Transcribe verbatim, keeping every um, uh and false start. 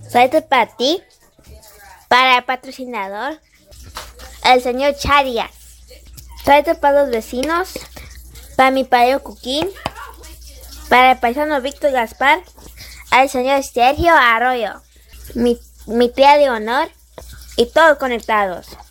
Saludos para ti, para el patrocinador, el señor Charias. Saludos para los vecinos, para mi padre Cuquín, para el paisano Víctor Gaspar, al señor Sergio Arroyo, mi, mi tía de honor y todos conectados.